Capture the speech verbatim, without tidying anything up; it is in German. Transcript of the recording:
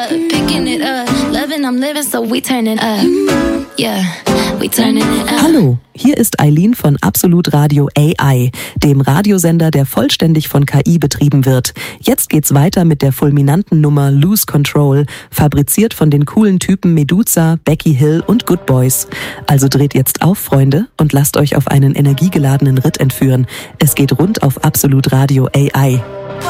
Picking it up, loving, I'm living, so we turning up. Yeah, we turning it up. Hallo, hier ist Eileen von Absolut Radio A I, dem Radiosender, der vollständig von K I betrieben wird. Jetzt geht's weiter mit der fulminanten Nummer Lose Control, fabriziert von den coolen Typen Meduza, Becky Hill und Good Boys. Also dreht jetzt auf, Freunde, und lasst euch auf einen energiegeladenen Ritt entführen. Es geht rund auf Absolut Radio A I.